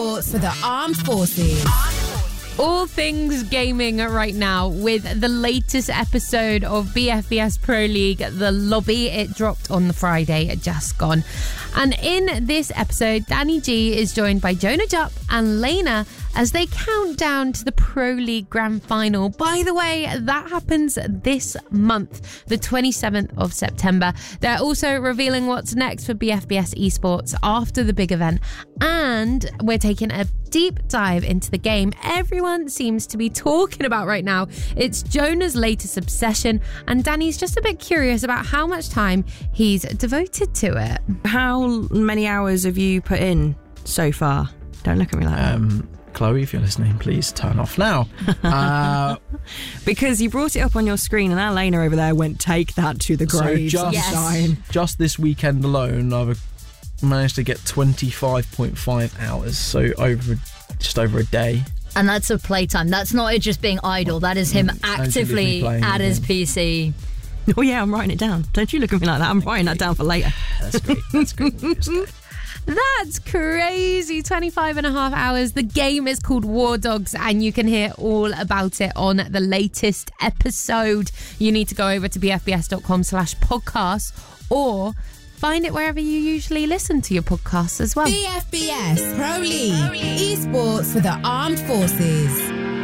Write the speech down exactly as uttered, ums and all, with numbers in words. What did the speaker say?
Esports for the Armed Forces. All things gaming right now with the latest episode of B F B S Pro League, The Lobby. It dropped on the Friday, just gone. And in this episode, Danny G is joined by Jonah Jupp and Lena as they count down to the Pro League Grand Final. By the way, that happens this month, the twenty-seventh of September. They're also revealing what's next for B F B S Esports after the big event. And we're taking a deep dive into the game everyone seems to be talking about right now. It's Jonah's latest obsession, and Danny's just a bit curious about how much time he's devoted to it. How many hours have you put in so far? Don't look at me like um, that. Chloe, if you're listening, please turn off now. Uh, because you brought it up on your screen and Elena over there went, take that to the grave, so just, sunshine. Just this weekend alone, I've managed to get twenty-five point five hours, so over just over a day. And that's a playtime. That's not it just being idle. That is him actively at his P C. Oh yeah, I'm writing it down. Don't you look at me like that. I'm writing that down for later. That's great. That's great. That's great. That's crazy. twenty-five and a half hours. The game is called War Dogs, and you can hear all about it on the latest episode. You need to go over to bfbs.com slash podcast or find it wherever you usually listen to your podcasts as well. B F B S Pro League. Esports for the Armed Forces.